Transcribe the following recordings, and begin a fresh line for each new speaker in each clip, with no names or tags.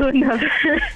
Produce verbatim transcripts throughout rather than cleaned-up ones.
to another.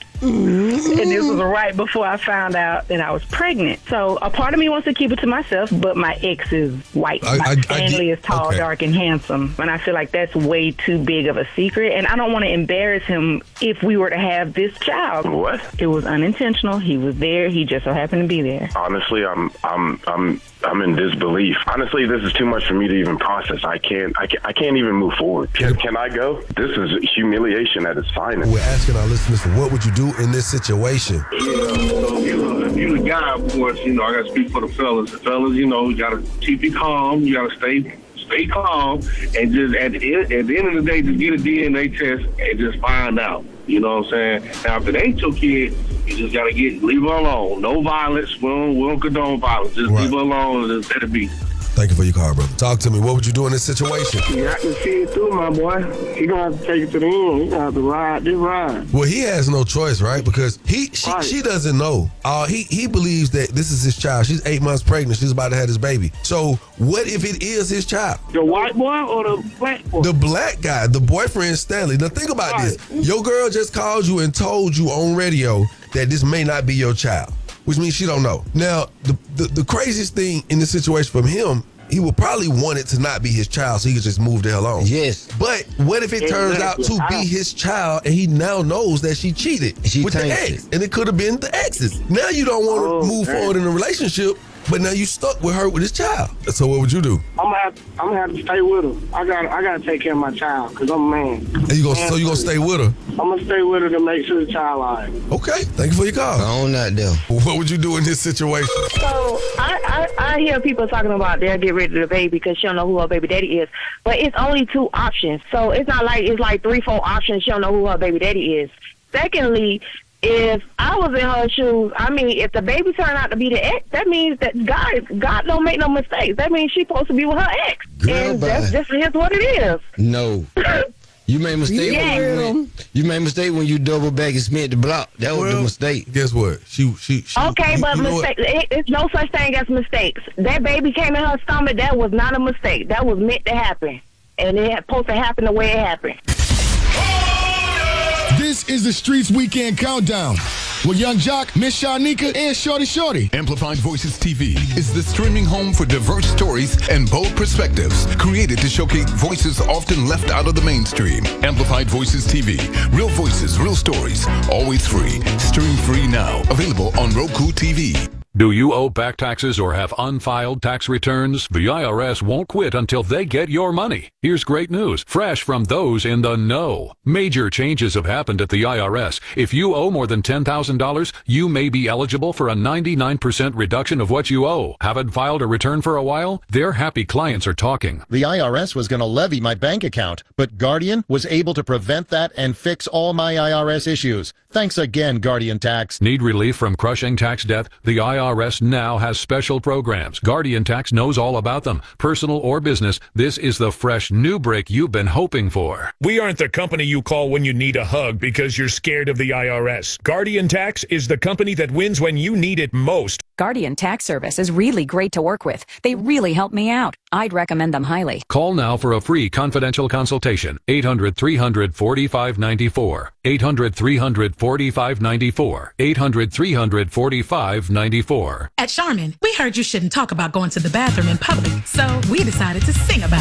Mm-hmm. And this was right before I found out that I was pregnant. So a part of me wants to keep it to myself, but my ex is white.
I,
my
I,
family
I,
is tall,
okay.
dark, and handsome. And I feel like that's way too big of a secret. And I don't want to embarrass him if we were to have this child.
What?
It was unintentional. He was there. He just so happened to be there.
Honestly, I'm I'm I'm I'm in disbelief. Honestly, this is too much for me to even process. I can't I can't, I can't even move forward. Can, can I go? This is humiliation at its finest.
We're asking our listeners, what would you do in this situation?
Yeah, so you, if you're the guy, of course, you know, I got to speak for the fellas. The fellas, you know, you got to keep it calm. You got to stay stay calm and just at the, end, at the end of the day, just get a D N A test and just find out. You know what I'm saying? Now, if it ain't your kid, you just got to get leave her alone. No violence. We don't, we don't condone violence. Just right. leave her alone and just let it be.
Thank you for your call, brother. Talk to me. What would you do in this situation?
You got to see it through, my boy. He gonna have to take it to the end. He gonna have to ride this ride.
Well, he has no choice, right? Because he, she, right. she doesn't know. Uh, he, he believes that this is his child. She's eight months pregnant. She's about to have this baby. So what if it is his child?
The white boy or the black boy?
The black guy, the boyfriend Stanley. Now think about right. this. Your girl just called you and told you on radio that this may not be your child, which means she don't know. Now, the, the, the craziest thing in this situation from him, he would probably want it to not be his child so he could just move the hell on.
Yes.
But what if it
exactly.
turns out to be his child and he now knows that she cheated
she
with the ex? It. And it could have been the exes. Now you don't want to oh, move man. forward in a relationship, but now you stuck with her with his child. So what would you do?
I'm gonna have, I'm gonna have to stay with her. I got I gotta take care of my child because I'm a man.
And you gonna, so you gonna stay with her?
I'm gonna stay with her to make sure the child alive.
Okay, thank you for your call.
I own that deal.
What would you do in this situation?
So I, I, I hear people talking about they'll get rid of the baby because she don't know who her baby daddy is. But it's only two options. So it's not like it's like three, four options. She don't know who her baby daddy is. Secondly, if I was in her shoes, I mean, if the baby turned out to be the ex, that means that God, God don't make no mistakes. That means she's supposed to be with her ex,
Girl,
and
bye.
that's just is what it is.
No, you made a mistake.
Yeah.
When you, went, you made a mistake when you double back and Smith the block. That was
well,
the mistake.
Guess what? She, she, she
Okay,
you,
but
you
mistake. It, it's no such thing as mistakes. That baby came in her stomach. That was not a mistake. That was meant to happen, and it had supposed to happen the way it happened.
This is the Streets Weekend Countdown with Young Jock, Miss Shanika, and Shorty Shorty.
Amplified Voices T V is the streaming home for diverse stories and bold perspectives, created to showcase voices often left out of the mainstream. Amplified Voices T V. Real voices, real stories. Always free. Stream free now. Available on Roku T V.
Do you owe back taxes or have unfiled tax returns? The I R S won't quit until they get your money. Here's great news, fresh from those in the know. Major changes have happened at the I R S. If you owe more than ten thousand dollars, you may be eligible for a ninety-nine percent reduction of what you owe. Haven't filed a return for a while? Their happy clients are talking.
The I R S was going to levy my bank account, but Guardian was able to prevent that and fix all my I R S issues. Thanks again, Guardian Tax.
Need relief from crushing tax debt? The I R S now has special programs. Guardian Tax knows all about them. Personal or business, this is the fresh new break you've been hoping for.
We aren't the company you call when you need a hug because you're scared of the I R S. Guardian Tax is the company that wins when you need it most.
Guardian Tax Service is really great to work with. They really help me out. I'd recommend them highly.
Call now for a free confidential consultation. eight hundred, three hundred, forty-five ninety-four. eight hundred, three hundred, forty-five ninety-four. eight hundred, three hundred, forty-five ninety-four.
At Charmin, we heard you shouldn't talk about going to the bathroom in public, so we decided to sing about it.